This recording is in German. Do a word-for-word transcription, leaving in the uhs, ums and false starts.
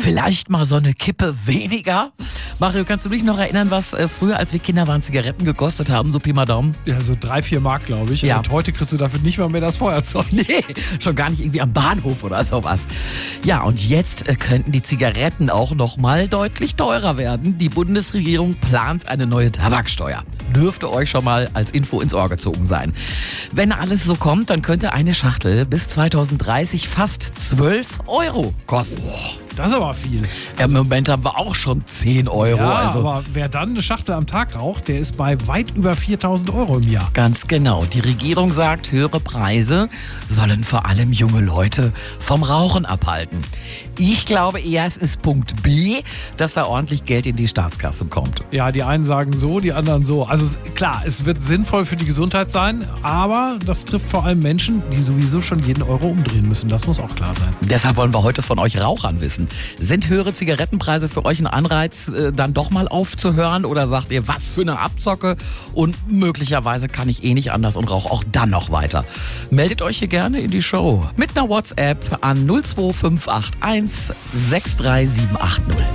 Vielleicht mal so eine Kippe weniger. Mario, kannst du dich noch erinnern, was äh, früher, als wir Kinder waren, Zigaretten gekostet haben, so Pi mal Daumen? Ja, so drei, vier Mark, glaube ich. Ja. Und heute kriegst du dafür nicht mal mehr das Feuerzeug. Nee, schon gar nicht irgendwie am Bahnhof oder sowas. Ja, und jetzt äh, könnten die Zigaretten auch noch mal deutlich teurer werden. Die Bundesregierung plant eine neue Tabaksteuer. Dürfte euch schon mal als Info ins Ohr gezogen sein. Wenn alles so kommt, dann könnte eine Schachtel bis zweitausenddreißig fast zwölf Euro kosten. Das ist aber viel. Im Moment haben wir auch schon zehn Euro. Ja, also aber wer dann eine Schachtel am Tag raucht, der ist bei weit über viertausend Euro im Jahr. ganz genau. Die Regierung sagt, höhere Preise sollen vor allem junge Leute vom Rauchen abhalten. Ich glaube eher, es ist Punkt B, dass da ordentlich Geld in die Staatskasse kommt. Ja, die einen sagen so, die anderen so. Also es- klar, es wird sinnvoll für die Gesundheit sein, aber das trifft vor allem Menschen, die sowieso schon jeden Euro umdrehen müssen. Das muss auch klar sein. Deshalb wollen wir heute von euch Rauchern wissen. Sind höhere Zigarettenpreise für euch ein Anreiz, äh, dann doch mal aufzuhören? Oder sagt ihr, was für eine Abzocke? Und möglicherweise kann ich eh nicht anders und rauche auch dann noch weiter. Meldet euch hier gerne in die Show mit einer WhatsApp an null zwei fünf acht eins sechs drei sieben acht null.